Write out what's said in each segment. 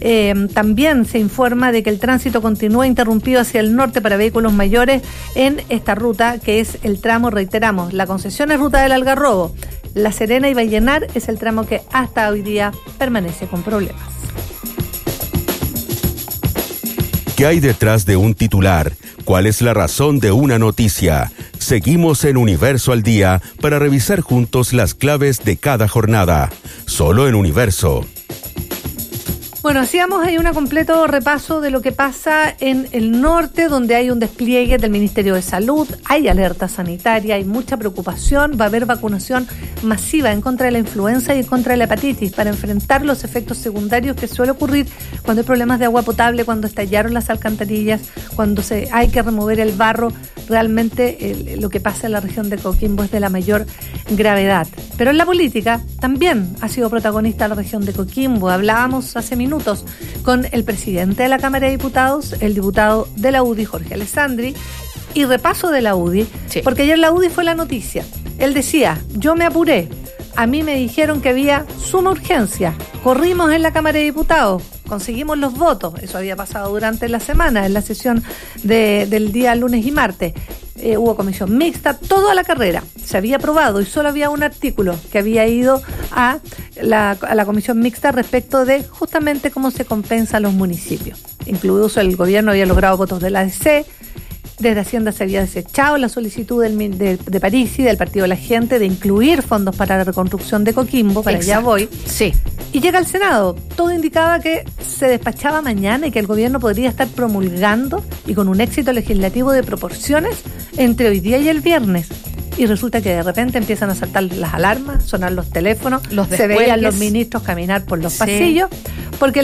También se informa de que el tránsito continúa interrumpido hacia el norte para vehículos mayores en esta ruta, que es el tramo, reiteramos, la concesión es ruta del Algarrobo. La Serena y Vallenar es el tramo que hasta hoy día permanece con problemas. ¿Qué hay detrás de un titular? ¿Cuál es la razón de una noticia? Seguimos en Universo al Día para revisar juntos las claves de cada jornada. Solo en Universo. Bueno, hacíamos ahí un completo repaso de lo que pasa en el norte, donde hay un despliegue del Ministerio de Salud, hay alerta sanitaria, hay mucha preocupación, va a haber vacunación masiva en contra de la influenza y en contra de la hepatitis para enfrentar los efectos secundarios que suele ocurrir cuando hay problemas de agua potable, cuando estallaron las alcantarillas, cuando hay que remover el barro. Realmente lo que pasa en la región de Coquimbo es de la mayor gravedad. Pero en la política también ha sido protagonista la región de Coquimbo. Hablábamos hace minutos con el presidente de la Cámara de Diputados, el diputado de la UDI, Jorge Alessandri, y repaso de la UDI, sí, porque ayer la UDI fue la noticia. Él decía, yo me apuré, a mí me dijeron que había suma urgencia, corrimos en la Cámara de Diputados, conseguimos los votos, eso había pasado durante la semana, en la sesión del día lunes y martes. Hubo comisión mixta, toda la carrera se había aprobado y solo había un artículo que había ido a la comisión mixta respecto de justamente cómo se compensa a los municipios. Incluso el gobierno había logrado votos de la ADC, desde Hacienda se había desechado la solicitud de Parisi, del Partido de la Gente, de incluir fondos para la reconstrucción de Coquimbo, para allá voy. Sí. Y llega al Senado. Todo indicaba que se despachaba mañana y que el gobierno podría estar promulgando y con un éxito legislativo de proporciones entre hoy día y el viernes. Y resulta que de repente empiezan a saltar las alarmas, sonar los teléfonos, se veían los ministros caminar por los pasillos, porque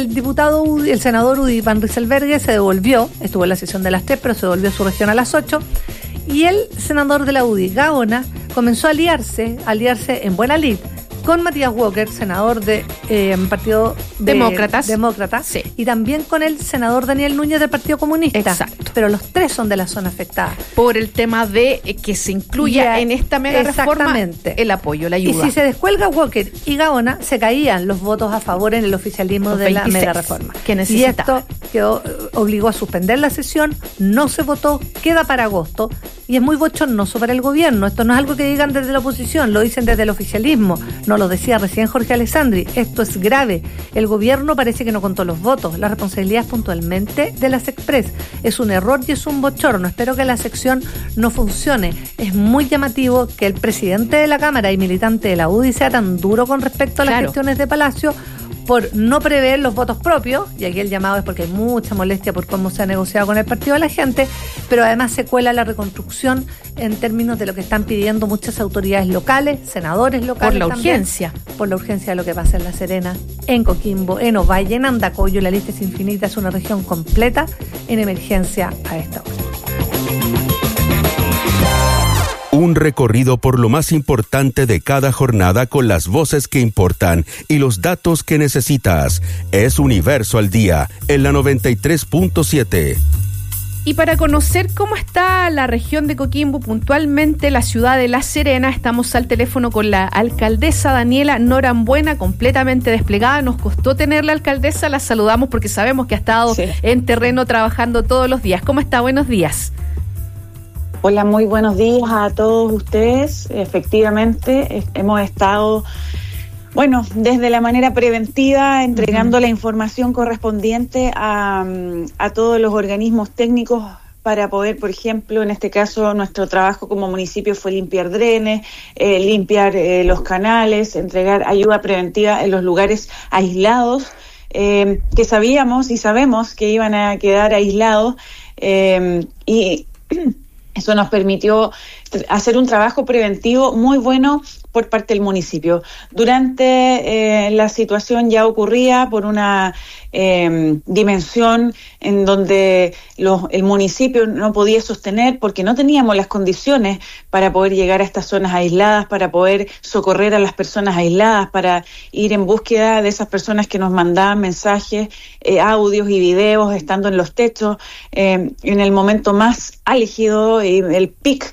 el senador Udi Van Rieselberghe se devolvió, estuvo en la sesión de las 3, pero se devolvió a su región a las 8, y el senador de la UDI, Gaona, comenzó a aliarse en buena lid con Matías Walker, senador de Partido Demócrata, sí, y también con el senador Daniel Núñez del Partido Comunista. Exacto. Pero los tres son de la zona afectada. Por el tema de que se incluya en esta mega reforma el apoyo, la ayuda. Y si se descuelga Walker y Gaona, se caían los votos a favor en el oficialismo de la mega reforma. Y esto obligó a suspender la sesión, no se votó, queda para agosto, y es muy bochornoso para el gobierno. Esto no es algo que digan desde la oposición, lo dicen desde el oficialismo. No lo decía recién Jorge Alessandri. Esto es grave. El gobierno parece que no contó los votos. La responsabilidad es puntualmente de las Express. Es un error y es un bochorno. Espero que la sección no funcione. Es muy llamativo que el presidente de la Cámara y militante de la UDI sea tan duro con respecto a las gestiones de Palacio, por no prever los votos propios, y aquí el llamado es porque hay mucha molestia por cómo se ha negociado con el Partido de la Gente, pero además se cuela la reconstrucción en términos de lo que están pidiendo muchas autoridades locales, senadores locales. Por la urgencia. Por la urgencia de lo que pasa en La Serena, en Coquimbo, en Ovalle, en Andacollo, la lista es infinita, es una región completa en emergencia a esta hora. Un recorrido por lo más importante de cada jornada con las voces que importan y los datos que necesitas. Es Universo al Día, en la 93.7. Y para conocer cómo está la región de Coquimbo, puntualmente la ciudad de La Serena, estamos al teléfono con la alcaldesa Daniela Norambuena, completamente desplegada. Nos costó tener la alcaldesa, la saludamos porque sabemos que ha estado en terreno trabajando todos los días. ¿Cómo está? Buenos días. Hola, muy buenos días a todos ustedes. Efectivamente, hemos estado, desde la manera preventiva, entregando la información correspondiente a todos los organismos técnicos para poder, por ejemplo, en este caso, nuestro trabajo como municipio fue limpiar drenes, limpiar los canales, entregar ayuda preventiva en los lugares aislados, que sabíamos y sabemos que iban a quedar aislados, y eso nos permitió hacer un trabajo preventivo muy bueno por parte del municipio. Durante la situación ya ocurría por una dimensión en donde el municipio no podía sostener porque no teníamos las condiciones para poder llegar a estas zonas aisladas, para poder socorrer a las personas aisladas, para ir en búsqueda de esas personas que nos mandaban mensajes, audios y videos estando en los techos, en el momento más álgido y el pic que se vivió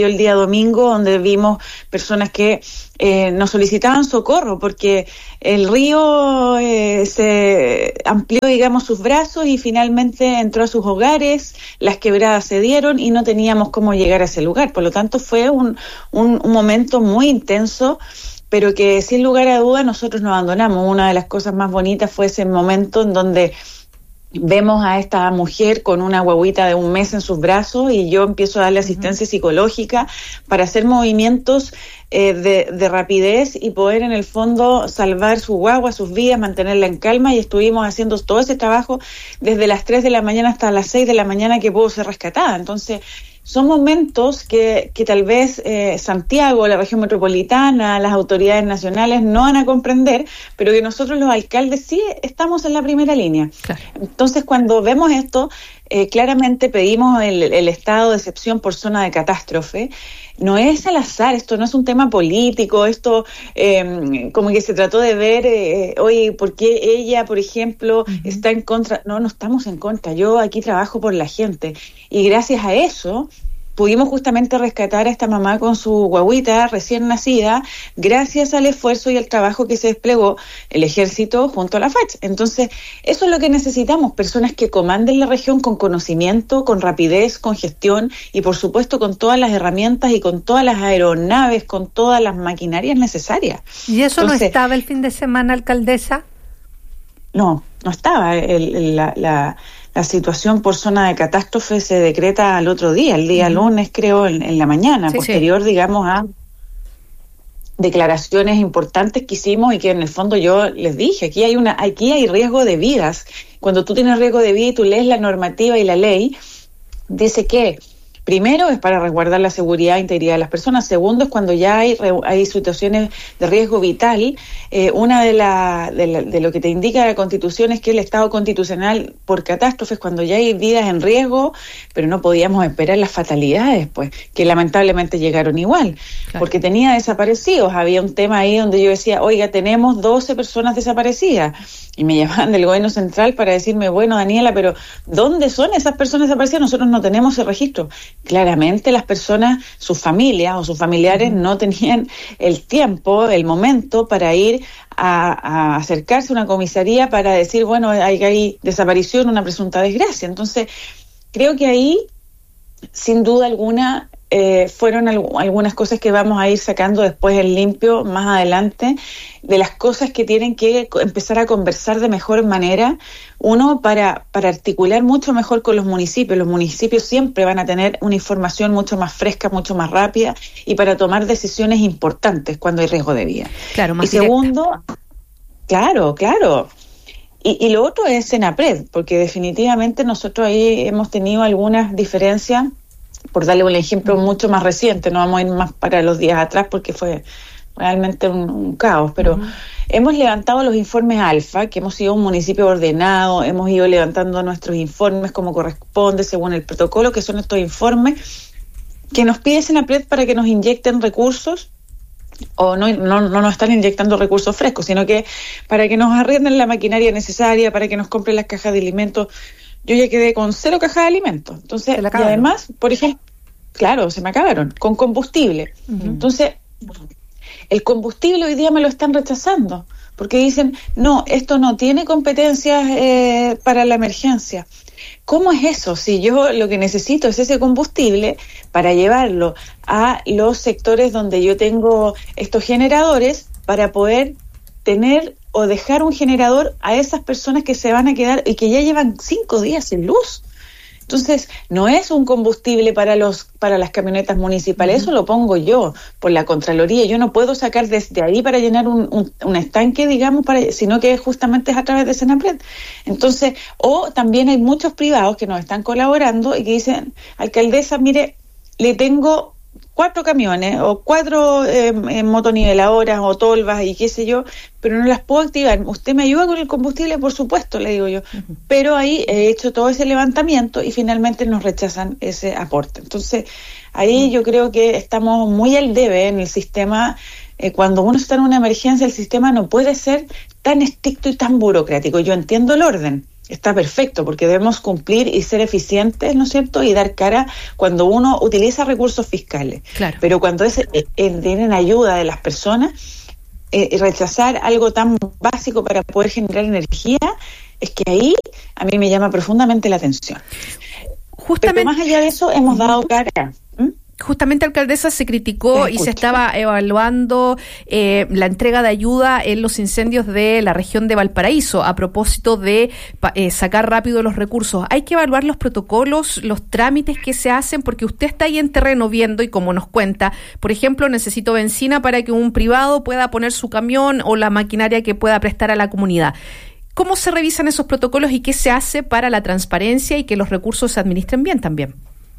sucedió el día domingo, donde vimos personas que nos solicitaban socorro porque el río se amplió, digamos, sus brazos y finalmente entró a sus hogares, las quebradas se dieron y no teníamos cómo llegar a ese lugar. Por lo tanto, fue un momento muy intenso, pero que sin lugar a duda nosotros no abandonamos. Una de las cosas más bonitas fue ese momento en donde vemos a esta mujer con una guaguita de 1 mes en sus brazos y yo empiezo a darle asistencia psicológica para hacer movimientos de rapidez y poder en el fondo salvar su guagua, sus vidas, mantenerla en calma, y estuvimos haciendo todo ese trabajo desde las 3 de la mañana hasta las 6 de la mañana que pudo ser rescatada. Entonces, son momentos que tal vez Santiago, la región metropolitana, las autoridades nacionales no van a comprender, pero que nosotros los alcaldes sí estamos en la primera línea. Claro. Entonces, cuando vemos esto, claramente pedimos el estado de excepción por zona de catástrofe. No es al azar, esto no es un tema político, esto como que se trató de ver, oye, ¿por qué ella, por ejemplo, está en contra? No estamos en contra, yo aquí trabajo por la gente, y gracias a eso pudimos justamente rescatar a esta mamá con su guaguita recién nacida, gracias al esfuerzo y al trabajo que se desplegó el ejército junto a la FACH. Entonces, eso es lo que necesitamos, personas que comanden la región con conocimiento, con rapidez, con gestión y por supuesto con todas las herramientas y con todas las aeronaves, con todas las maquinarias necesarias. ¿Y eso entonces, no estaba el fin de semana, alcaldesa? No estaba. La situación por zona de catástrofe se decreta al otro día, el día lunes, creo, en la mañana, posterior, digamos, a declaraciones importantes que hicimos y que en el fondo yo les dije, aquí hay riesgo de vidas. Cuando tú tienes riesgo de vida y tú lees la normativa y la ley, dice que primero es para resguardar la seguridad e integridad de las personas. Segundo es cuando ya hay situaciones de riesgo vital. Una de lo que te indica la Constitución es que el Estado constitucional por catástrofes, cuando ya hay vidas en riesgo, pero no podíamos esperar las fatalidades, pues, que lamentablemente llegaron igual, claro, porque tenía desaparecidos. Había un tema ahí donde yo decía, oiga, tenemos 12 personas desaparecidas. Y me llamaban del gobierno central para decirme, bueno, Daniela, pero ¿dónde son esas personas desaparecidas? Nosotros no tenemos el registro. Claramente las personas, sus familias o sus familiares no tenían el tiempo, el momento para ir a acercarse a una comisaría para decir, bueno, hay desaparición, una presunta desgracia. Entonces, creo que ahí, sin duda alguna, fueron algunas cosas que vamos a ir sacando después en limpio más adelante, de las cosas que tienen que empezar a conversar de mejor manera. Uno, para articular mucho mejor con los municipios. Los municipios siempre van a tener una información mucho más fresca, mucho más rápida, y para tomar decisiones importantes cuando hay riesgo de vida. Claro, más y segundo, claro. Y lo otro es Senapred, porque definitivamente nosotros ahí hemos tenido algunas diferencias. Por darle un ejemplo mucho más reciente, no vamos a ir más para los días atrás porque fue realmente un caos, pero hemos levantado los informes alfa, que hemos sido un municipio ordenado, hemos ido levantando nuestros informes como corresponde, según el protocolo, que son estos informes que nos pide Senapred para que nos inyecten recursos, o no nos están inyectando recursos frescos, sino que para que nos arrienden la maquinaria necesaria, para que nos compren las cajas de alimentos. Yo ya quedé con 0 cajas de alimentos. Entonces, y además, por ejemplo, claro, se me acabaron, con combustible. Entonces, el combustible hoy día me lo están rechazando, porque dicen, no, esto no tiene competencias para la emergencia. ¿Cómo es eso? Si yo lo que necesito es ese combustible para llevarlo a los sectores donde yo tengo estos generadores para poder tener o dejar un generador a esas personas que se van a quedar y que ya llevan 5 días sin luz. Entonces, no es un combustible para las camionetas municipales, eso lo pongo yo por la Contraloría. Yo no puedo sacar desde ahí para llenar un estanque, digamos, sino que justamente es a través de Senapred. Entonces, o también hay muchos privados que nos están colaborando y que dicen, alcaldesa, mire, le tengo 4 camiones o 4 motoniveladoras o tolvas y qué sé yo, pero no las puedo activar. ¿Usted me ayuda con el combustible? Por supuesto, le digo yo. Pero ahí he hecho todo ese levantamiento y finalmente nos rechazan ese aporte. Entonces, ahí yo creo que estamos muy al debe en el sistema. Cuando uno está en una emergencia, el sistema no puede ser tan estricto y tan burocrático. Yo entiendo el orden. está perfecto, porque debemos cumplir y ser eficientes, ¿no es cierto?, y dar cara cuando uno utiliza recursos fiscales. Claro. Pero cuando tienen ayuda de las personas, rechazar algo tan básico para poder generar energía, es que ahí a mí me llama profundamente la atención. Justamente, pero más allá de eso, hemos dado cara. Justamente, alcaldesa, se criticó y se estaba evaluando la entrega de ayuda en los incendios de la región de Valparaíso, a propósito de sacar rápido los recursos. Hay que evaluar los protocolos, los trámites que se hacen, porque usted está ahí en terreno viendo, y como nos cuenta, por ejemplo, necesito benzina para que un privado pueda poner su camión o la maquinaria que pueda prestar a la comunidad. ¿Cómo se revisan esos protocolos y qué se hace para la transparencia y que los recursos se administren bien también?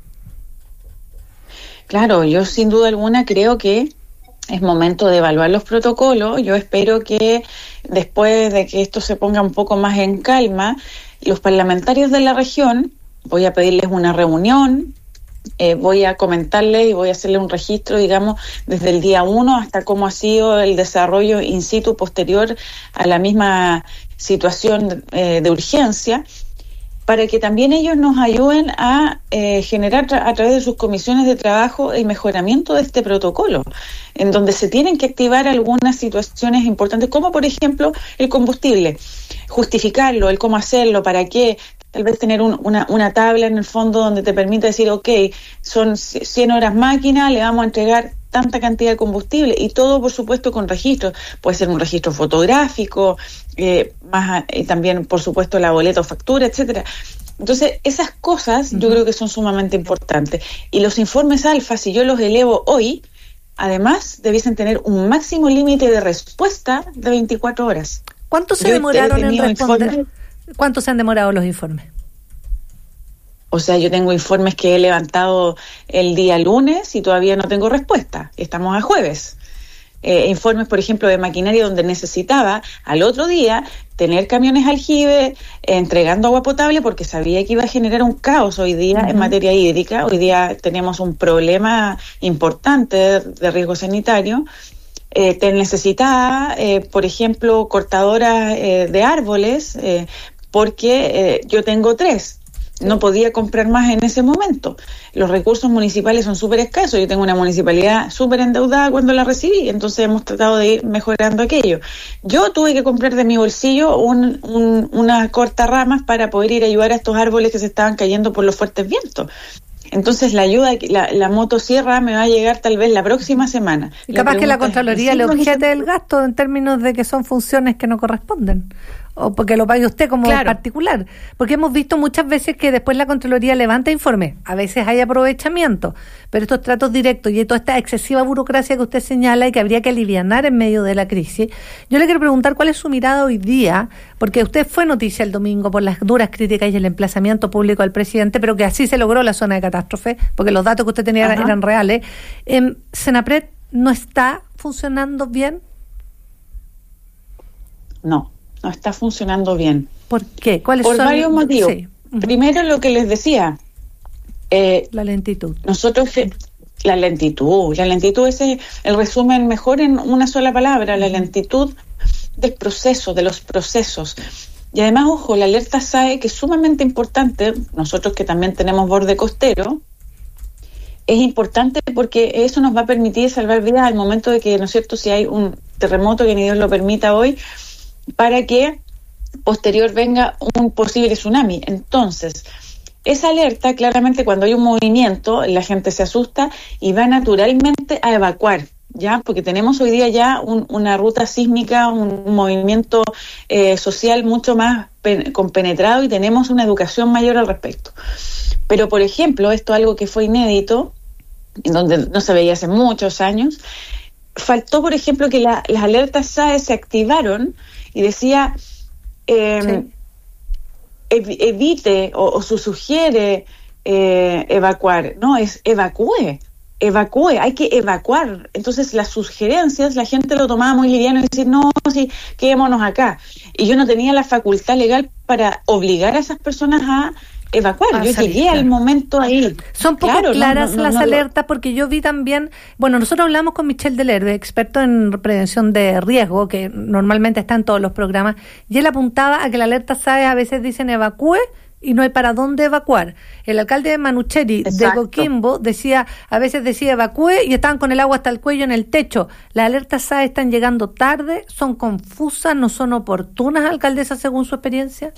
Claro, yo sin duda alguna creo que es momento de evaluar los protocolos. Yo espero que después de que esto se ponga un poco más en calma, los parlamentarios de la región, voy a pedirles una reunión, voy a comentarles y voy a hacerle un registro, digamos, desde el día 1 hasta cómo ha sido el desarrollo in situ posterior a la misma situación de urgencia, para que también ellos nos ayuden a generar a través de sus comisiones de trabajo el mejoramiento de este protocolo, en donde se tienen que activar algunas situaciones importantes, como por ejemplo el combustible, justificarlo, el cómo hacerlo, para qué, tal vez tener una tabla en el fondo donde te permita decir, ok, son 100 horas máquina, le vamos a entregar tanta cantidad de combustible, y todo por supuesto con registros. Puede ser un registro fotográfico, también por supuesto la boleta o factura, etcétera. Entonces esas cosas yo creo que son sumamente importantes, y los informes alfa, si yo los elevo hoy, además debiesen tener un máximo límite de respuesta de 24 horas. ¿Cuánto se demoraron en responder? ¿Cuánto se han demorado los informes? O sea, yo tengo informes que he levantado el día lunes y todavía no tengo respuesta. Estamos a jueves. Informes, por ejemplo, de maquinaria donde necesitaba al otro día tener camiones aljibe entregando agua potable, porque sabía que iba a generar un caos hoy día en materia hídrica. Hoy día tenemos un problema importante de riesgo sanitario. Te necesitaba, por ejemplo, cortadoras de árboles, porque yo tengo 3. No podía comprar más en ese momento. Los recursos municipales son súper escasos. Yo tengo una municipalidad súper endeudada cuando la recibí, entonces hemos tratado de ir mejorando aquello. Yo tuve que comprar de mi bolsillo unas cortarramas para poder ir a ayudar a estos árboles que se estaban cayendo por los fuertes vientos. Entonces la ayuda, la motosierra me va a llegar tal vez la próxima semana. Y capaz que la Contraloría le objete el gasto en términos de que son funciones que no corresponden, o porque lo pague usted como particular. Porque hemos visto muchas veces que después la Contraloría levanta informes, a veces hay aprovechamiento, pero estos tratos directos y toda esta excesiva burocracia que usted señala y que habría que alivianar en medio de la crisis. Yo le quiero preguntar cuál es su mirada hoy día, porque usted fue noticia el domingo por las duras críticas y el emplazamiento público al presidente, pero que así se logró la zona de catástrofe, porque los datos que usted tenía eran reales. ¿Senapred no está funcionando bien? No está funcionando bien. ¿Por qué? ¿Cuáles son? Por varios motivos. Sí. Primero, lo que les decía. La lentitud. La lentitud, ese es el resumen mejor en una sola palabra, la lentitud del proceso, de los procesos. Y además, ojo, la alerta SAE, que es sumamente importante, nosotros que también tenemos borde costero, es importante porque eso nos va a permitir salvar vidas al momento de que, ¿no es cierto?, si hay un terremoto, que ni Dios lo permita hoy, para que posterior venga un posible tsunami. Entonces, esa alerta, claramente cuando hay un movimiento, la gente se asusta y va naturalmente a evacuar, ¿ya? Porque tenemos hoy día ya una ruta sísmica, un movimiento social mucho más compenetrado, y tenemos una educación mayor al respecto. Pero, por ejemplo, esto es algo que fue inédito, en donde no se veía hace muchos años. Faltó, por ejemplo, que las alertas SAE se activaron y decía evite o sugiere evacuar. No, es evacúe, hay que evacuar. Entonces las sugerencias la gente lo tomaba muy liviano y decía, no, sí, quedémonos acá. Y yo no tenía la facultad legal para obligar a esas personas a evacuar. Yo llegué al momento ahí. Son poco claras las alertas, porque yo vi también, bueno, nosotros hablamos con Michel Delerbe, experto en prevención de riesgo, que normalmente está en todos los programas, y él apuntaba a que la alerta SAE a veces dicen evacúe y no hay para dónde evacuar. El alcalde de Manucheri, de Coquimbo, a veces decía evacúe y estaban con el agua hasta el cuello en el techo. Las alertas SAE están llegando tarde, son confusas, no son oportunas, alcaldesa, según su experiencia.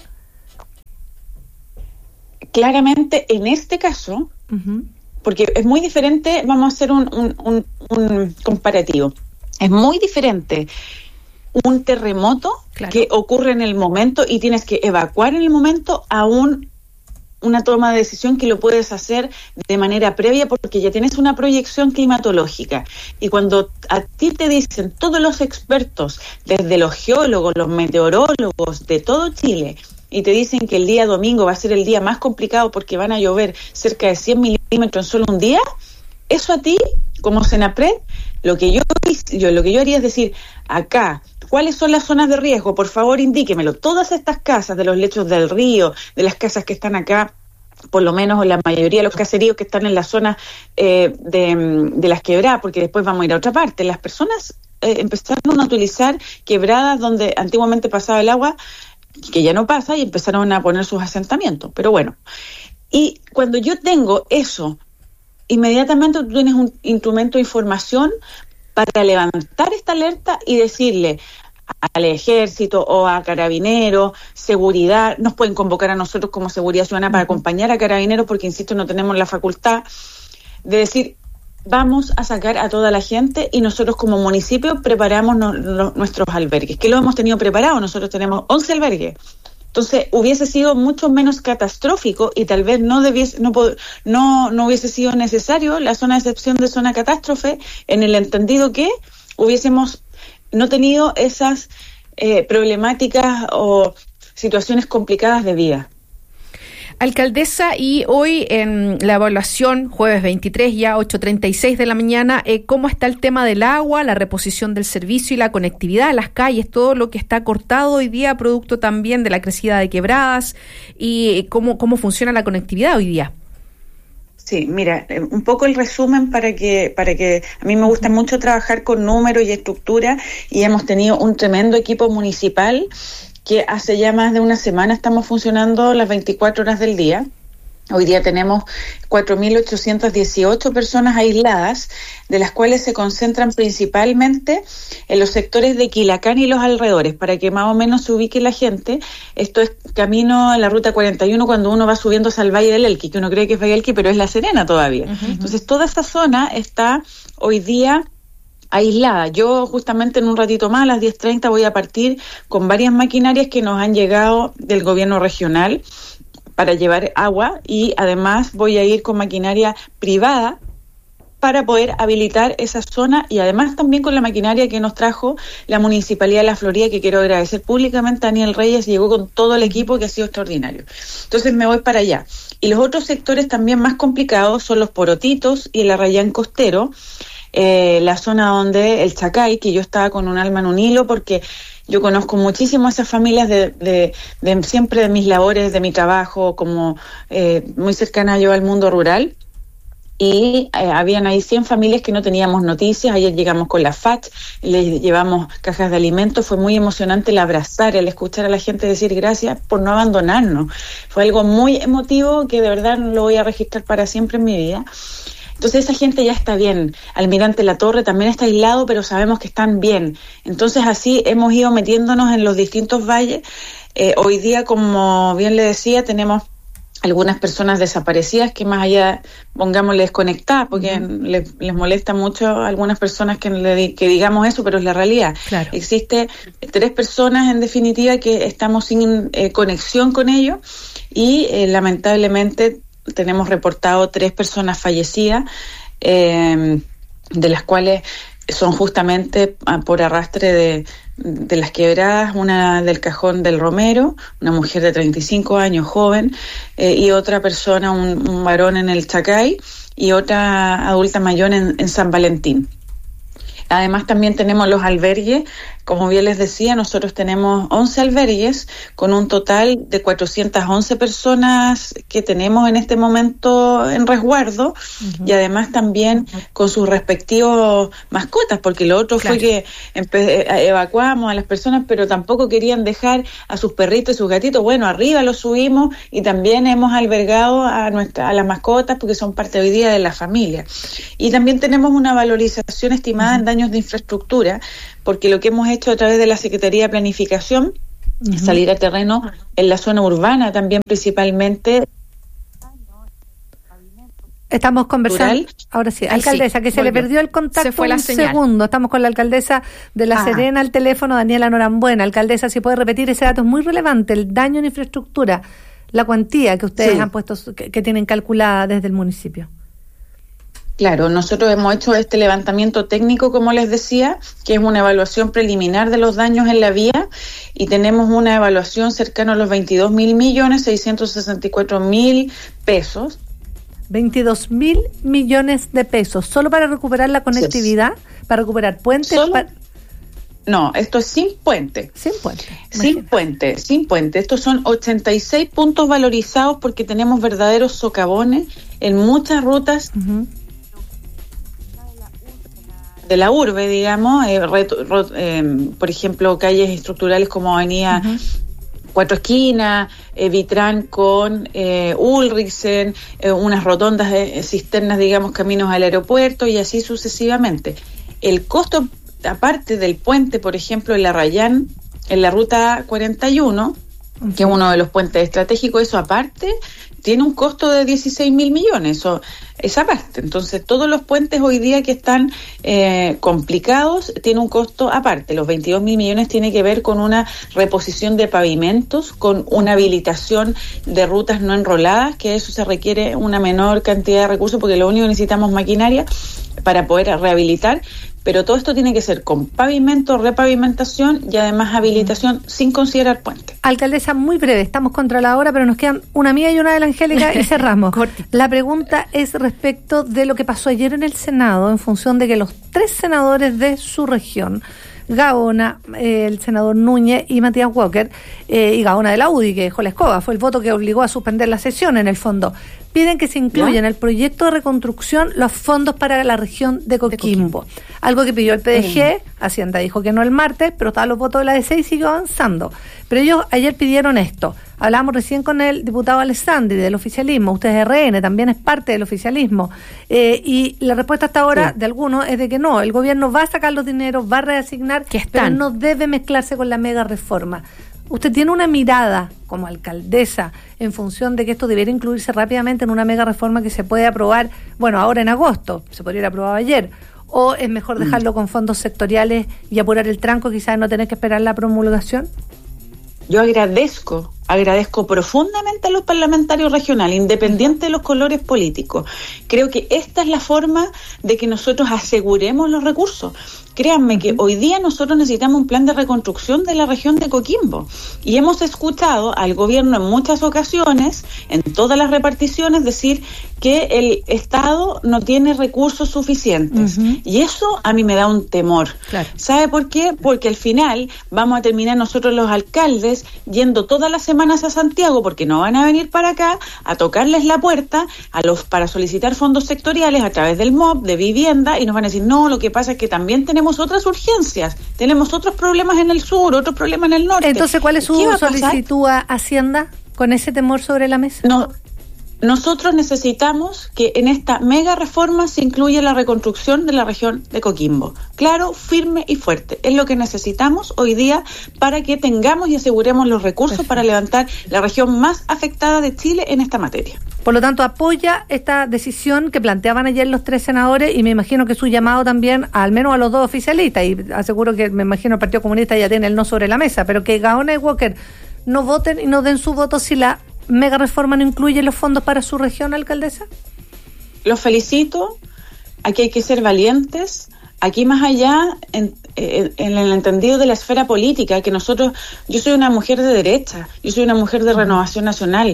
Claramente, en este caso, porque es muy diferente, vamos a hacer un comparativo. Es muy diferente un terremoto que ocurre en el momento y tienes que evacuar en el momento a una toma de decisión que lo puedes hacer de manera previa porque ya tienes una proyección climatológica. Y cuando a ti te dicen todos los expertos, desde los geólogos, los meteorólogos de todo Chile, y te dicen que el día domingo va a ser el día más complicado porque van a llover cerca de 100 milímetros en solo un día, eso a ti, como Senapred, lo que yo haría es decir, acá, ¿cuáles son las zonas de riesgo? Por favor, indíquemelo. Todas estas casas de los lechos del río, de las casas que están acá, por lo menos en la mayoría de los caseríos que están en la zona de las quebradas, porque después vamos a ir a otra parte. Las personas empezaron a utilizar quebradas donde antiguamente pasaba el agua, que ya no pasa, y empezaron a poner sus asentamientos. Pero bueno, y cuando yo tengo eso, inmediatamente tú tienes un instrumento de información para levantar esta alerta y decirle al ejército o a carabineros, seguridad, nos pueden convocar a nosotros como seguridad ciudadana para acompañar a carabineros, porque insisto, no tenemos la facultad de decir, vamos a sacar a toda la gente, y nosotros como municipio preparamos nuestros albergues, que lo hemos tenido preparado. Nosotros tenemos 11 albergues. Entonces hubiese sido mucho menos catastrófico y tal vez no hubiese sido necesario la zona de excepción de zona catástrofe, en el entendido que hubiésemos no tenido esas problemáticas o situaciones complicadas de vida. Alcaldesa, y hoy en la evaluación, jueves 23, ya 8:36 de la mañana, ¿cómo está el tema del agua, la reposición del servicio y la conectividad a las calles, todo lo que está cortado hoy día, producto también de la crecida de quebradas, y cómo funciona la conectividad hoy día? Sí, mira, un poco el resumen para que a mí me gusta mucho trabajar con números y estructura, y hemos tenido un tremendo equipo municipal que hace ya más de una semana estamos funcionando las 24 horas del día. Hoy día tenemos 4.818 personas aisladas, de las cuales se concentran principalmente en los sectores de Quilacán y los alrededores, para que más o menos se ubique la gente. Esto es camino en la ruta 41 cuando uno va subiendo hacia el Valle del Elqui, que uno cree que es Valle del Elqui, pero es La Serena todavía. Entonces toda esa zona está hoy día aislada. Yo justamente en un ratito más, a las 10:30, voy a partir con varias maquinarias que nos han llegado del gobierno regional para llevar agua, y además voy a ir con maquinaria privada para poder habilitar esa zona, y además también con la maquinaria que nos trajo la Municipalidad de La Florida, que quiero agradecer públicamente a Daniel Reyes, llegó con todo el equipo, que ha sido extraordinario. Entonces me voy para allá. Y los otros sectores también más complicados son los Porotitos y el Arrayán Costero, la zona donde el Chacay, que yo estaba con un alma en un hilo, porque yo conozco muchísimo a esas familias de siempre de mis labores, de mi trabajo, como muy cercana yo al mundo rural, y habían ahí 100 familias que no teníamos noticias. Ayer llegamos con la FACH, les llevamos cajas de alimentos. Fue muy emocionante el abrazar, el escuchar a la gente decir gracias por no abandonarnos. Fue algo muy emotivo que de verdad lo voy a registrar para siempre en mi vida. Entonces esa gente ya está bien. Almirante La Torre también está aislado, pero sabemos que están bien. Entonces así hemos ido metiéndonos en los distintos valles. Hoy día, como bien le decía, tenemos algunas personas desaparecidas, que más allá, pongámosle desconectadas, porque les molesta mucho a algunas personas que digamos eso, pero es la realidad. Claro. Existe 3 personas en definitiva que estamos sin conexión con ellos, y lamentablemente tenemos reportado 3 personas fallecidas, de las cuales son justamente por arrastre de las quebradas, una del Cajón del Romero, una mujer de 35 años, joven, y otra persona, un varón en el Chacay, y otra adulta mayor en San Valentín. Además también tenemos los albergues Como bien les decía, nosotros tenemos 11 albergues con un total de 411 personas que tenemos en este momento en resguardo, y además también con sus respectivos mascotas, porque lo otro fue que evacuamos a las personas, pero tampoco querían dejar a sus perritos y sus gatitos. Bueno, arriba los subimos y también hemos albergado a las mascotas porque son parte hoy día de la familia. Y también tenemos una valorización estimada en daños de infraestructura, porque lo que hemos hecho a través de la Secretaría de Planificación es salir a terreno en la zona urbana también principalmente. Estamos conversando, ahora sí, alcaldesa, que se le perdió el contacto. Se fue la señal. Segundo. Estamos con la alcaldesa de La Serena al teléfono, Daniela Norambuena. Alcaldesa, si puede repetir ese dato, es muy relevante, el daño en infraestructura, la cuantía que ustedes han puesto, que tienen calculada desde el municipio. Claro, nosotros hemos hecho este levantamiento técnico, como les decía, que es una evaluación preliminar de los daños en la vía, y tenemos una evaluación cercana a los 22.664.000 pesos. 22.000 millones de pesos, solo para recuperar la conectividad, para recuperar puentes. No, esto es sin puente. Sin puente. Sin puente. Estos son 86 puntos valorizados porque tenemos verdaderos socavones en muchas rutas de la urbe, digamos, por ejemplo, calles estructurales como Avenida Cuatro Esquinas, Vitrán con Ulrichsen, unas rotondas de cisternas, digamos, caminos al aeropuerto y así sucesivamente. El costo, aparte del puente, por ejemplo, en la Rayán, en la ruta 41, que es uno de los puentes estratégicos, eso aparte tiene un costo de 16.000 millones, eso es aparte. Entonces, todos los puentes hoy día que están complicados tienen un costo aparte. Los 22.000 millones tiene que ver con una reposición de pavimentos, con una habilitación de rutas no enroladas, que eso se requiere una menor cantidad de recursos porque lo único que necesitamos es maquinaria para poder rehabilitar. Pero todo esto tiene que ser con pavimento, repavimentación y además habilitación sin considerar puente. Alcaldesa, muy breve, estamos contra la hora, pero nos quedan una mía y una de la Angélica y cerramos. La pregunta es respecto de lo que pasó ayer en el Senado, en función de que los 3 senadores de su región, Gaona, el senador Núñez y Matías Walker, y Gaona de la UDI, que dejó la escoba, fue el voto que obligó a suspender la sesión en el fondo, piden que se incluya en el proyecto de reconstrucción los fondos para la región de Coquimbo. Algo que pidió el PDG, Hacienda dijo que no el martes, pero estaban los votos de la DC y siguió avanzando. Pero ellos ayer pidieron esto. Hablábamos recién con el diputado Alessandri del oficialismo, usted es RN, también es parte del oficialismo, y la respuesta hasta ahora de algunos es de que no, el gobierno va a sacar los dineros, va a reasignar, pero no debe mezclarse con la mega reforma. ¿Usted tiene una mirada como alcaldesa en función de que esto debiera incluirse rápidamente en una mega reforma que se puede aprobar, bueno, ahora en agosto, se podría haber aprobado ayer, o es mejor dejarlo con fondos sectoriales y apurar el tranco, quizás no tener que esperar la promulgación? Yo agradezco profundamente a los parlamentarios regionales, independiente de los colores políticos. Creo que esta es la forma de que nosotros aseguremos los recursos. Créanme que hoy día nosotros necesitamos un plan de reconstrucción de la región de Coquimbo y hemos escuchado al gobierno en muchas ocasiones, en todas las reparticiones, decir que el Estado no tiene recursos suficientes y eso a mí me da un temor. Claro. ¿Sabe por qué? Porque al final vamos a terminar nosotros los alcaldes yendo todas las semanas a Santiago, porque no van a venir para acá a tocarles la puerta para solicitar fondos sectoriales a través del MOB, de vivienda, y nos van a decir, no, lo que pasa es que también tenemos otras urgencias, tenemos otros problemas en el sur, otros problemas en el norte. Entonces, ¿cuál es su solicitud a Hacienda con ese temor sobre la mesa? No, nosotros necesitamos que en esta mega reforma se incluya la reconstrucción de la región de Coquimbo. Claro, firme y fuerte. Es lo que necesitamos hoy día para que tengamos y aseguremos los recursos para levantar la región más afectada de Chile en esta materia. Por lo tanto, apoya esta decisión que planteaban ayer los 3 senadores y me imagino que su llamado también, al menos a los 2 oficialistas, y aseguro que me imagino el Partido Comunista ya tiene el no sobre la mesa, pero que Gaona y Walker no voten y no den su voto si la mega reforma no incluye los fondos para su región, alcaldesa. Los felicito. Aquí hay que ser valientes. Aquí más allá, en el entendido de la esfera política, que yo soy una mujer de derecha, yo soy una mujer de Renovación Nacional.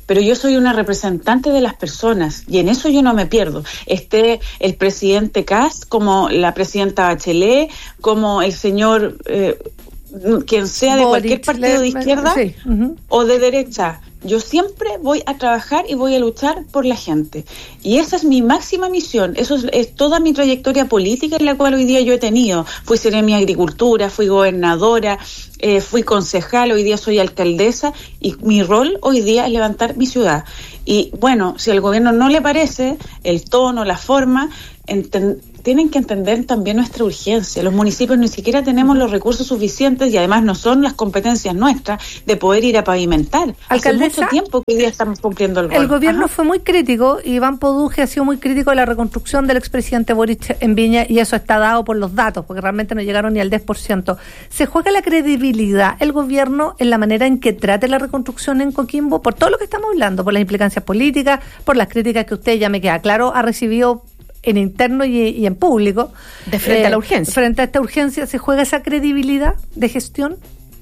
pero yo soy una representante de las personas y en eso yo no me pierdo. Esté el presidente Kast, como la presidenta Bachelet, como el señor, quien sea de cualquier partido de izquierda o de derecha. Yo siempre voy a trabajar y voy a luchar por la gente. Y esa es mi máxima misión. Eso es toda mi trayectoria política en la cual hoy día yo he tenido. Fui seremi de Agricultura, fui gobernadora, fui concejal, hoy día soy alcaldesa y mi rol hoy día es levantar mi ciudad. Y bueno, si al gobierno no le parece el tono, la forma, tienen que entender también nuestra urgencia. Los municipios ni siquiera tenemos los recursos suficientes y además no son las competencias nuestras de poder ir a pavimentar. Alcaldesa, hace mucho tiempo que hoy día estamos cumpliendo el rol. El gobierno fue muy crítico, Iván Poduje ha sido muy crítico de la reconstrucción del expresidente Boric en Viña y eso está dado por los datos, porque realmente no llegaron ni al 10%. ¿Se juega la credibilidad el gobierno en la manera en que trate la reconstrucción en Coquimbo? Por todo lo que estamos hablando, por las implicancias políticas, por las críticas que usted, ya me queda claro, ha recibido en interno y en público. De frente a la urgencia. Frente a esta urgencia, ¿se juega esa credibilidad de gestión?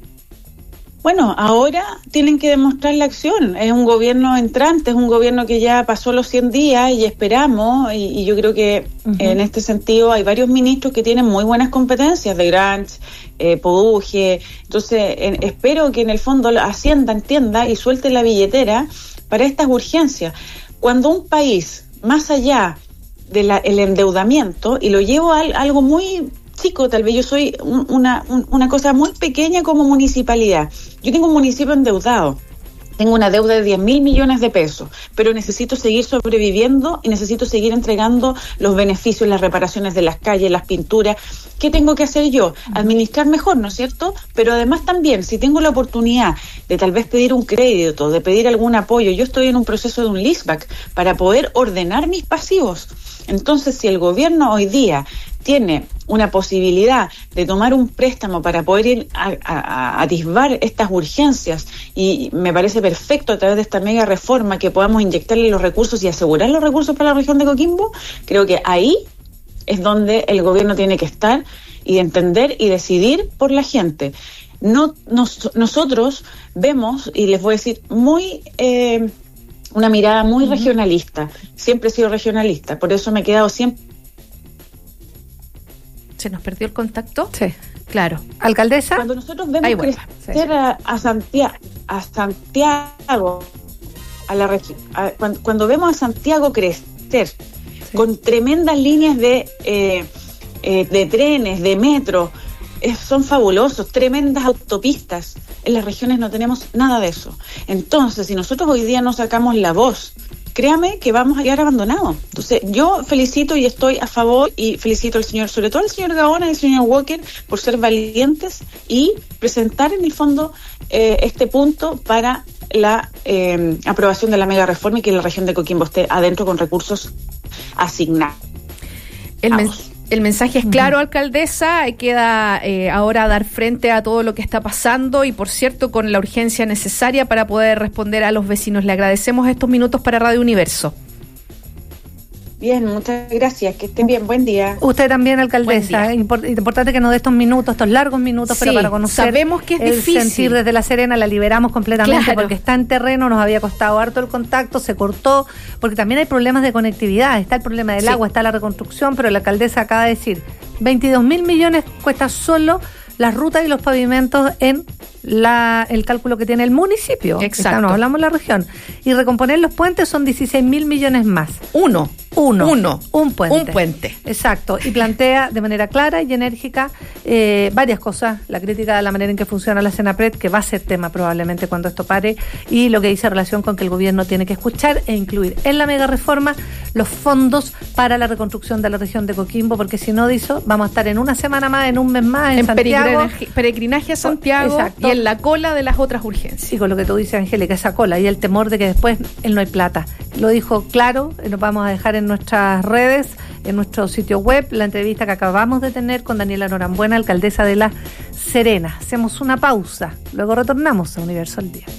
Bueno, ahora tienen que demostrar la acción. Es un gobierno entrante, es un gobierno que ya pasó los 100 días y esperamos, y yo creo que en este sentido hay varios ministros que tienen muy buenas competencias, de Grants, Poduje. Entonces, espero que en el fondo Hacienda entienda y suelte la billetera para estas urgencias. Cuando un país, más allá del endeudamiento, y lo llevo a algo muy chico, tal vez yo soy una cosa muy pequeña como municipalidad. Yo tengo un municipio endeudado, tengo una deuda de 10.000 millones de pesos, pero necesito seguir sobreviviendo y necesito seguir entregando los beneficios, las reparaciones de las calles, las pinturas. ¿Qué tengo que hacer yo? Administrar mejor, ¿no es cierto? Pero además también, si tengo la oportunidad de tal vez pedir un crédito, de pedir algún apoyo, yo estoy en un proceso de un leaseback para poder ordenar mis pasivos. Entonces, si el gobierno hoy día tiene una posibilidad de tomar un préstamo para poder ir a atisbar estas urgencias, y me parece perfecto a través de esta mega reforma que podamos inyectarle los recursos y asegurar los recursos para la región de Coquimbo, creo que ahí es donde el gobierno tiene que estar y entender y decidir por la gente. Nosotros vemos, y les voy a decir, una mirada muy regionalista. Siempre he sido regionalista, por eso me he quedado siempre. ¿Se nos perdió el contacto? Sí. Claro. Alcaldesa. Cuando nosotros vemos crecer a Santiago, cuando vemos a Santiago crecer, con tremendas líneas de trenes, de metro, son fabulosos, tremendas autopistas. En las regiones no tenemos nada de eso. Entonces, si nosotros hoy día no sacamos la voz, créame que vamos a quedar abandonados. Entonces, yo felicito y estoy a favor, y felicito al señor, sobre todo al señor Gaona y al señor Walker, por ser valientes y presentar en el fondo este punto para la aprobación de la mega reforma y que la región de Coquimbo esté adentro con recursos asignados. El mensaje es claro, alcaldesa, queda ahora dar frente a todo lo que está pasando y, por cierto, con la urgencia necesaria para poder responder a los vecinos. Le agradecemos estos minutos para Radio Universo. Bien, muchas gracias, que estén bien, buen día. Usted también, alcaldesa, importante que nos dé estos minutos, estos largos minutos, pero para conocer. Sabemos que es difícil. Sentir desde La Serena, la liberamos completamente porque está en terreno, nos había costado harto el contacto, se cortó, porque también hay problemas de conectividad, está el problema del agua, está la reconstrucción, pero la alcaldesa acaba de decir, 22.000 millones cuesta solo las rutas y los pavimentos en el cálculo que tiene el municipio. Exacto. Nos hablamos de la región. Y recomponer los puentes son 16.000 millones más. Un puente. Exacto. Y plantea de manera clara y enérgica varias cosas. La crítica de la manera en que funciona la Senapred, que va a ser tema probablemente cuando esto pare, y lo que dice en relación con que el gobierno tiene que escuchar e incluir en la mega reforma los fondos para la reconstrucción de la región de Coquimbo, porque si no, dice, vamos a estar en una semana más, en un mes más en Santiago. Peregrinaje a Santiago. Exacto. Y en la cola de las otras urgencias. Y con lo que tú dices, Angélica, esa cola y el temor de que después no hay plata. Lo dijo claro, nos vamos a dejar en nuestras redes, en nuestro sitio web, la entrevista que acabamos de tener con Daniela Norambuena, alcaldesa de La Serena. Hacemos una pausa, luego retornamos a Universo al Día.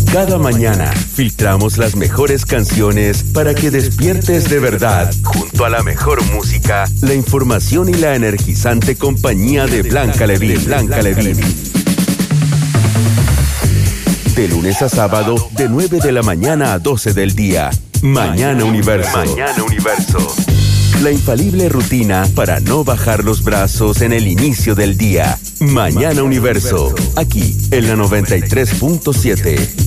Cada mañana filtramos las mejores canciones para que despiertes de verdad. Junto a la mejor música, la información y la energizante compañía de Blanca Levín. De lunes a sábado, de 9 de la mañana a 12 del día. Mañana Universo. La infalible rutina para no bajar los brazos en el inicio del día. Mañana Universo. Aquí, en la 93.7.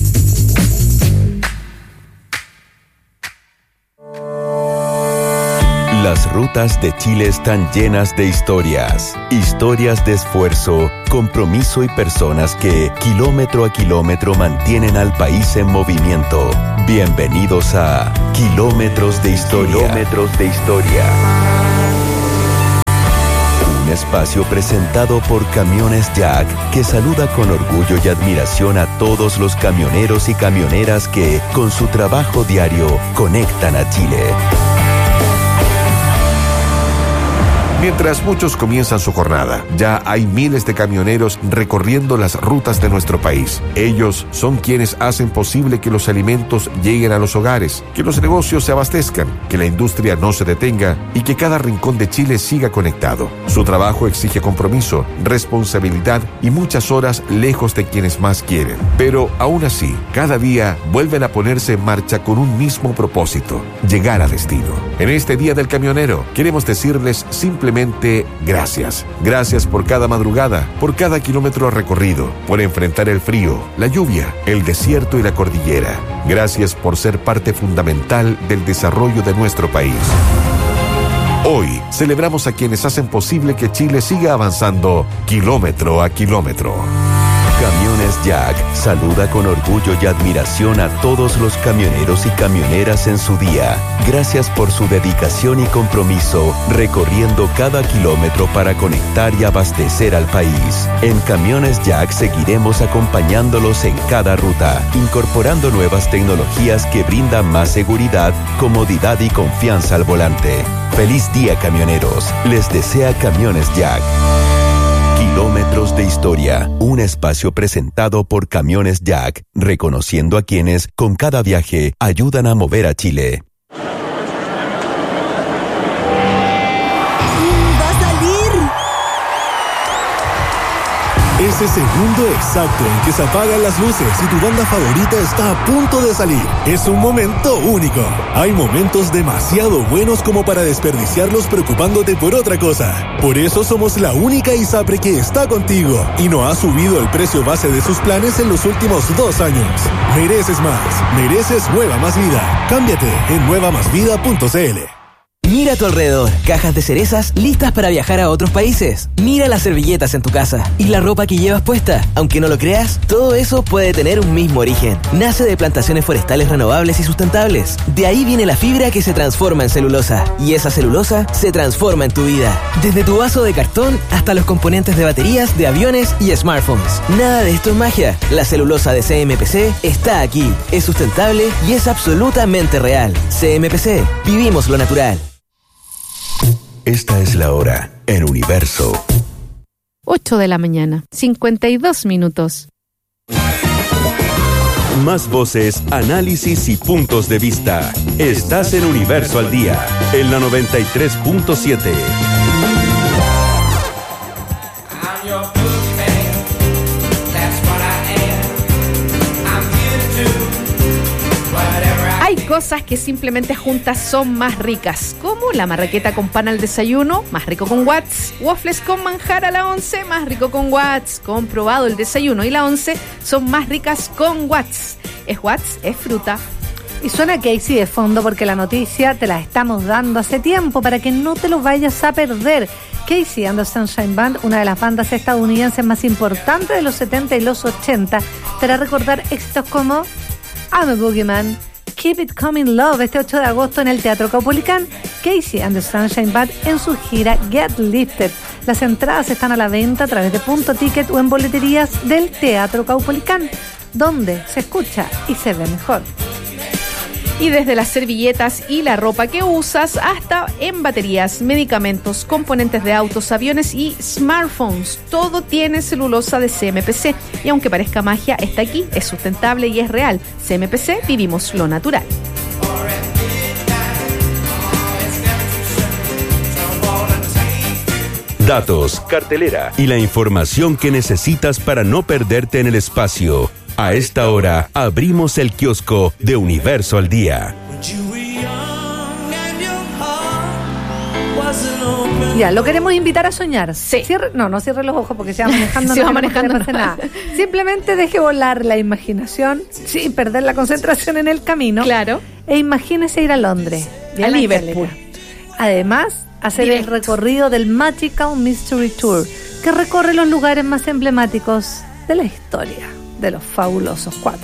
Las rutas de Chile están llenas de historias de esfuerzo, compromiso y personas que, kilómetro a kilómetro, mantienen al país en movimiento. Bienvenidos a Kilómetros de Historia. Un espacio presentado por Camiones Jack, que saluda con orgullo y admiración a todos los camioneros y camioneras que, con su trabajo diario, conectan a Chile. Mientras muchos comienzan su jornada, ya hay miles de camioneros recorriendo las rutas de nuestro país. Ellos son quienes hacen posible que los alimentos lleguen a los hogares, que los negocios se abastezcan, que la industria no se detenga y que cada rincón de Chile siga conectado. Su trabajo exige compromiso, responsabilidad y muchas horas lejos de quienes más quieren. Pero aún así, cada día vuelven a ponerse en marcha con un mismo propósito: llegar a destino. En este Día del Camionero, queremos decirles simplemente gracias. Gracias por cada madrugada, por cada kilómetro recorrido, por enfrentar el frío, la lluvia, el desierto y la cordillera. Gracias por ser parte fundamental del desarrollo de nuestro país. Hoy celebramos a quienes hacen posible que Chile siga avanzando kilómetro a kilómetro. Camiones Jack saluda con orgullo y admiración a todos los camioneros y camioneras en su día. Gracias por su dedicación y compromiso, recorriendo cada kilómetro para conectar y abastecer al país. En Camiones Jack seguiremos acompañándolos en cada ruta, incorporando nuevas tecnologías que brindan más seguridad, comodidad y confianza al volante. ¡Feliz día, camioneros! Les desea Camiones Jack. Kilómetros de Historia, un espacio presentado por Camiones Jack, reconociendo a quienes, con cada viaje, ayudan a mover a Chile. ¡Va a salir! Ese segundo exacto en que se apagan las luces y tu banda favorita está a punto de salir es un momento único. Hay momentos demasiado buenos como para desperdiciarlos preocupándote por otra cosa. Por eso somos la única ISAPRE que está contigo y no ha subido el precio base de sus planes en los últimos 2 años. Mereces más. Mereces Nueva Más Vida. Cámbiate en nuevamásvida.cl. Mira a tu alrededor, cajas de cerezas listas para viajar a otros países. Mira las servilletas en tu casa y la ropa que llevas puesta. Aunque no lo creas, todo eso puede tener un mismo origen. Nace de plantaciones forestales renovables y sustentables. De ahí viene la fibra que se transforma en celulosa. Y esa celulosa se transforma en tu vida. Desde tu vaso de cartón hasta los componentes de baterías, de aviones y smartphones. Nada de esto es magia. La celulosa de CMPC está aquí. Es sustentable y es absolutamente real. CMPC, vivimos lo natural. Esta es la hora en Universo. 8 de la mañana, 52 minutos. Más voces, análisis y puntos de vista. Estás en Universo al Día, en la 93.7. Hay cosas que simplemente juntas son más ricas, como la marraqueta con pan al desayuno, más rico con Watts, waffles con manjar a la 11, más rico con Watts. Comprobado, el desayuno y la 11 son más ricas con Watts. Es Watts, es fruta. Y suena Casey de fondo porque la noticia te la estamos dando hace tiempo para que no te lo vayas a perder. Casey and the Sunshine Band, una de las bandas estadounidenses más importantes de los 70 y los 80, te hará recordar éxitos como I'm a Boogeyman, Keep It Coming Love, este 8 de agosto en el Teatro Caupolicán. Casey and the Sunshine Band en su gira Get Lifted. Las entradas están a la venta a través de Punto Ticket o en boleterías del Teatro Caupolicán, donde se escucha y se ve mejor. Y desde las servilletas y la ropa que usas hasta en baterías, medicamentos, componentes de autos, aviones y smartphones. Todo tiene celulosa de CMPC. Y aunque parezca magia, está aquí, es sustentable y es real. CMPC, vivimos lo natural. Datos, cartelera y la información que necesitas para no perderte en el espacio. A esta hora abrimos el kiosco de Universo al Día. Ya, lo queremos invitar a soñar. Sí. No cierre los ojos porque se va manejando. Se no va manejando, no pasa nada. Simplemente deje volar la imaginación sin perder la concentración en el camino. Claro. E imagínese ir a Londres. A Liverpool. Además, hacer Directo. el recorrido del Magical Mystery Tour, que recorre los lugares más emblemáticos de la historia de los fabulosos 4.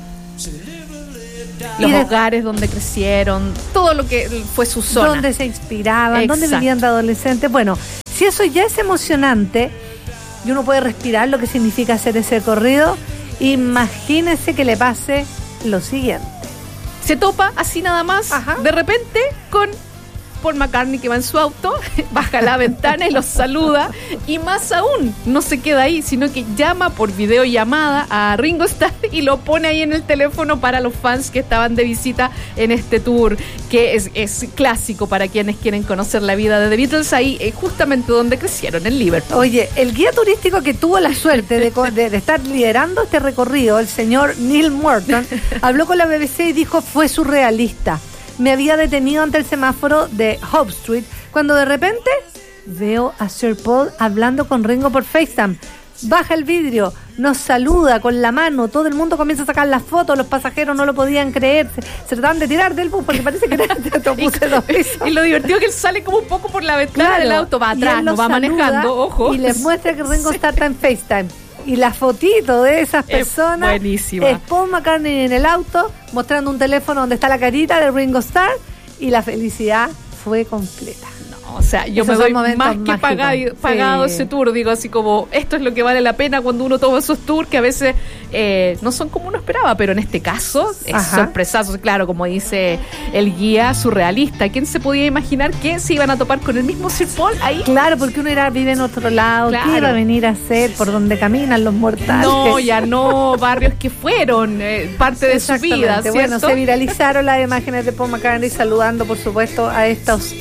Los hogares donde crecieron, todo lo que fue su zona. Donde se inspiraban, donde Exacto. vivían de adolescentes. Bueno, si eso ya es emocionante y uno puede respirar lo que significa hacer ese recorrido, imagínese que le pase lo siguiente. Se topa así nada más, Ajá. de repente, con Paul McCartney que va en su auto, baja la ventana y los saluda, y más aún, no se queda ahí, sino que llama por videollamada a Ringo Starr y lo pone ahí en el teléfono para los fans que estaban de visita en este tour, que es clásico para quienes quieren conocer la vida de The Beatles, ahí justamente donde crecieron, en Liverpool. Oye, el guía turístico que tuvo la suerte de estar liderando este recorrido, el señor Neil Morton, habló con la BBC y dijo: fue surrealista. Me había detenido ante el semáforo de Hope Street cuando de repente veo a Sir Paul hablando con Ringo por FaceTime. Baja el vidrio, nos saluda con la mano, todo el mundo comienza a sacar las fotos, los pasajeros no lo podían creer, se trataban de tirar del bus porque parece que era el autobús de 2 pisos. Y lo divertido es que él sale como un poco por la ventana Claro, del auto, va y atrás, él no los va saluda manejando, ojo. Y les muestra que Ringo Starr está en FaceTime. Y la fotito de esas personas buenísima. es Paul McCartney en el auto mostrando un teléfono donde está la carita de Ringo Starr, y la felicidad fue completa. O sea, yo Esos me son doy momentos más que mágicos. pagado Sí. ese tour. Digo, así como, esto es lo que vale la pena cuando uno toma esos tours que a veces no son como uno esperaba, pero en este caso es Ajá. sorpresazo. Claro, como dice el guía, surrealista. ¿Quién se podía imaginar que se iban a topar con el mismo Sir Paul ahí? Claro, porque uno vive en otro lado, Claro. ¿qué iba a venir a hacer por donde caminan los mortales? No, ya no, barrios que fueron parte de su vida, Exactamente. ¿cierto? Bueno, se viralizaron las imágenes de Paul McCartney saludando, por supuesto, a estos...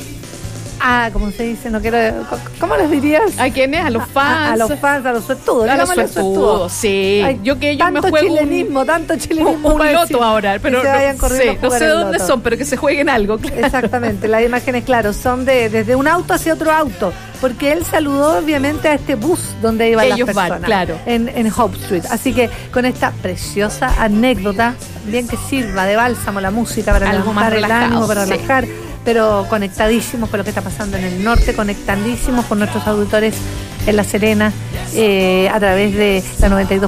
¿cómo se dice? No quiero... ¿Cómo les dirías? ¿A quiénes? A los fans. A los fans, a los suertudos. A los digámosle suertudos, sí. Ay, Yo me tanto juego chilenismo, tanto chilenismo. un loto ahora, pero que se vayan corriendo a no jugar sé el dónde loto. son, pero que se jueguen algo, claro. Exactamente, las imágenes, claro, son desde un auto hacia otro auto, porque él saludó obviamente a este bus donde iban Ellos las van, personas, claro. en Hope Street. Así que con esta preciosa anécdota, bien que sirva de bálsamo la música para Algo más levantar el relajado, ánimo, para sí. relajar, pero conectadísimos con lo que está pasando en el norte, conectadísimos con nuestros auditores en La Serena, a través de la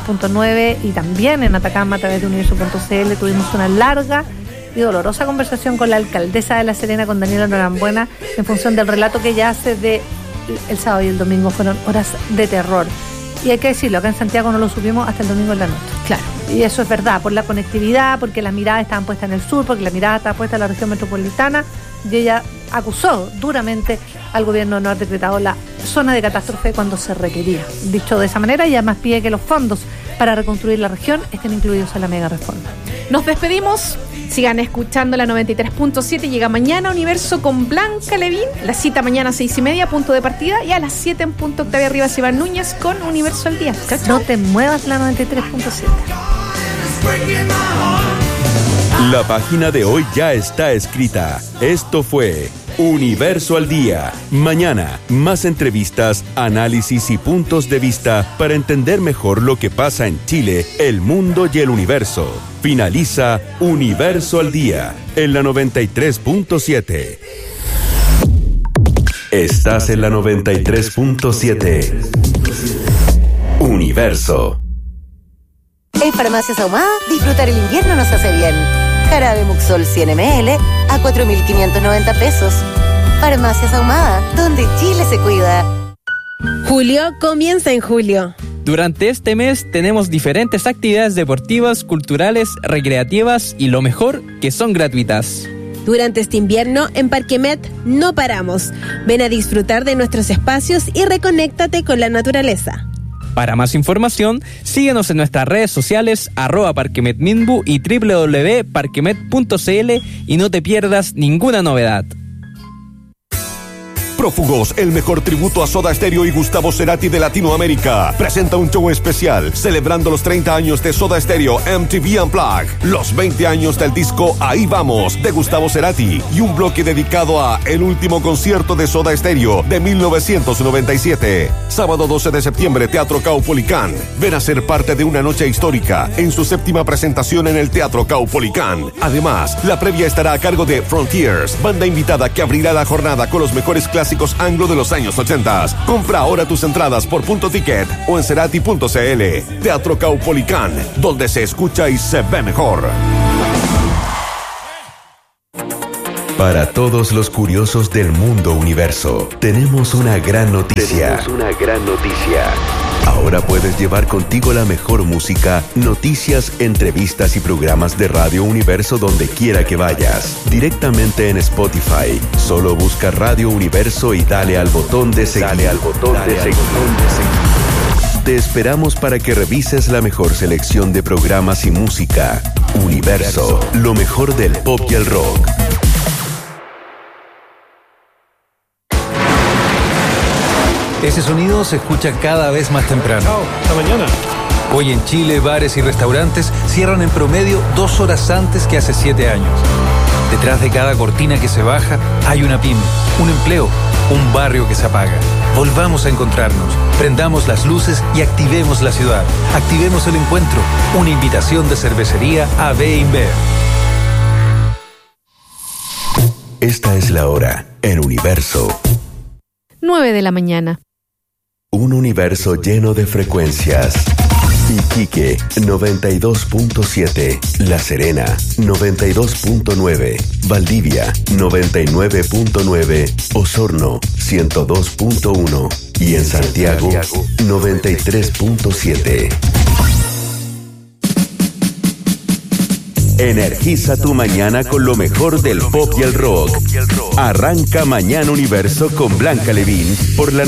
92.9 y también en Atacama a través de universo.cl. Tuvimos una larga y dolorosa conversación con la alcaldesa de La Serena, con Daniela Norambuena, en función del relato que ella hace de el sábado y el domingo. Fueron horas de terror. Y hay que decirlo, acá en Santiago no lo supimos hasta el domingo en la noche. Claro. Y eso es verdad, por la conectividad, porque las miradas estaban puestas en el sur, porque la mirada estaba puesta en la región metropolitana, y ella acusó duramente al gobierno de no haber decretado la zona de catástrofe cuando se requería. Dicho de esa manera, y además pide que los fondos para reconstruir la región estén incluidos en la mega reforma. Nos despedimos. Sigan escuchando la 93.7. Llega mañana Universo con Blanca Levín. La cita mañana a 6:30, punto de partida. Y a las 7 en punto, Octavia Rivas y Iván Núñez con Universo al Día. Chao, chao. No te muevas, la 93.7. La página de hoy ya está escrita. Esto fue Universo al Día. Mañana, más entrevistas, análisis y puntos de vista para entender mejor lo que pasa en Chile, el mundo y el universo. Finaliza Universo al Día en la 93.7. Estás en la 93.7. Universo. En Farmacias Ahumada, disfrutar el invierno nos hace bien. Jarabe Muxol 100 ml a 4.590 pesos. Farmacias Ahumada, donde Chile se cuida. Julio comienza en julio. Durante este mes tenemos diferentes actividades deportivas, culturales, recreativas y lo mejor, que son gratuitas. Durante este invierno, en Parquemet no paramos. Ven a disfrutar de nuestros espacios y reconéctate con la naturaleza. Para más información, síguenos en nuestras redes sociales @parquemetminbu y www.parquemet.cl y no te pierdas ninguna novedad. Prófugos, el mejor tributo a Soda Stereo y Gustavo Cerati de Latinoamérica, presenta un show especial celebrando los 30 años de Soda Stereo MTV Unplugged, los 20 años del disco Ahí Vamos de Gustavo Cerati y un bloque dedicado a el último concierto de Soda Stereo de 1997. Sábado 12 de septiembre, Teatro Caupolicán. Ven a ser parte de una noche histórica en su 7ª presentación en el Teatro Caupolicán. Además, la previa estará a cargo de Frontiers, banda invitada que abrirá la jornada con los mejores clásicos anglo de los años 80. Compra ahora tus entradas por Punto Ticket o en cerati.cl. Teatro Caupolicán, donde se escucha y se ve mejor. Para todos los curiosos del mundo universo, tenemos una gran noticia. Ahora puedes llevar contigo la mejor música, noticias, entrevistas y programas de Radio Universo donde quiera que vayas. Directamente en Spotify. Solo busca Radio Universo y dale al botón de seguir. Te esperamos para que revises la mejor selección de programas y música. Universo, lo mejor del pop y el rock. Ese sonido se escucha cada vez más temprano. Hasta mañana. Hoy en Chile, bares y restaurantes cierran en promedio 2 horas antes que hace 7 años. Detrás de cada cortina que se baja hay una pyme, un empleo, un barrio que se apaga. Volvamos a encontrarnos, prendamos las luces y activemos la ciudad. Activemos el encuentro. Una invitación de cervecería AB InBev. Esta es la hora en Universo. 9 de la mañana. Un universo lleno de frecuencias. Iquique 92.7, La Serena 92.9, Valdivia 99.9, Osorno 102.1 y en Santiago 93.7. Energiza tu mañana con lo mejor del pop y el rock. Arranca Mañana Universo con Blanca Levín por la